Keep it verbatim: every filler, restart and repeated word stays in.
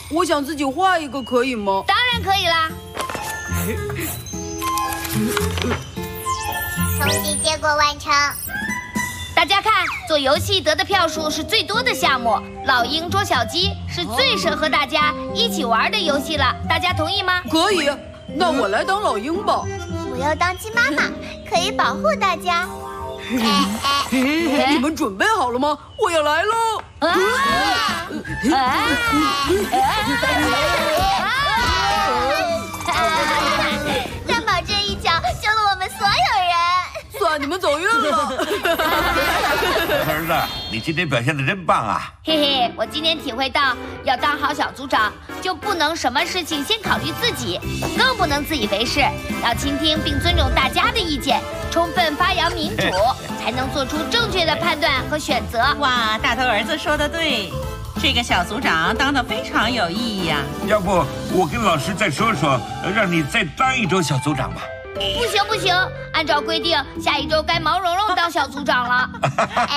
我想自己画一个，可以吗？ 当然可以啦。 统计结果完成。 大家看，做游戏得的票数是最多的项目，老鹰捉小鸡是最适合大家一起玩的游戏了。大家同意吗？ 可以，那我来当老鹰吧。 我要当鸡妈妈，可以保护大家。 你们准备好了吗？我要来喽！ 啊啊担保这一脚救了我们所有人。 算你们走运了。 儿子，你今天表现得真棒啊！ 嘿嘿，我今天体会到，要当好小组长，就不能什么事情先考虑自己，更不能自以为是，要倾听并尊重大家的意见，充分发扬民主，才能做出正确的判断和选择。 哇，大头儿子说得对，这个小组长当得非常有意义呀、啊。 要不我跟老师再说说，让你再当一周小组长吧。 不行不行，按照规定，下一周该毛茸茸当小组长了。